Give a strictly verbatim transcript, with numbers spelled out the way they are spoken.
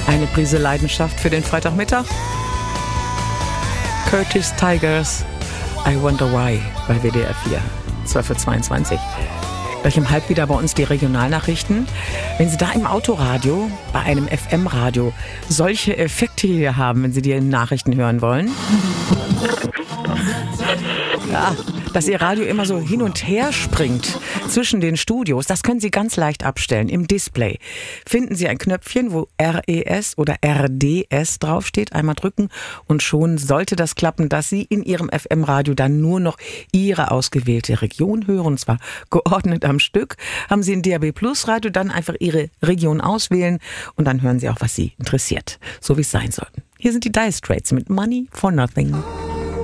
Eine Prise Leidenschaft für den Freitagmittag. Curtis Tigers, I Wonder Why, bei W D R vier, zwölf Uhr zweiundzwanzig. Gleich um halb wieder bei uns die Regionalnachrichten. Wenn Sie da im Autoradio, bei einem F M-Radio, solche Effekte hier haben, wenn Sie die Nachrichten hören wollen. Ja, dass Ihr Radio immer so hin und her springt zwischen den Studios, das können Sie ganz leicht abstellen. Im Display finden Sie ein Knöpfchen, wo R E S oder R D S draufsteht. Einmal drücken und schon sollte das klappen, dass Sie in Ihrem F M-Radio dann nur noch Ihre ausgewählte Region hören, und zwar geordnet am Stück. Haben Sie ein D A B Plus Radio, dann einfach Ihre Region auswählen und dann hören Sie auch, was Sie interessiert, so wie es sein soll. Hier sind die Dire Straits mit Money for Nothing.